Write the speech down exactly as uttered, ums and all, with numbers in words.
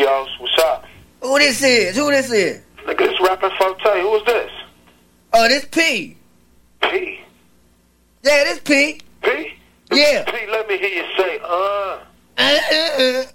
Rios. What's up? Who this is? Who this is? Nigga, this rapping Forte. Who is this? Oh, this P. P. Yeah, this P. P? Yeah. P, let me hear you say, uh. Uh, uh, uh.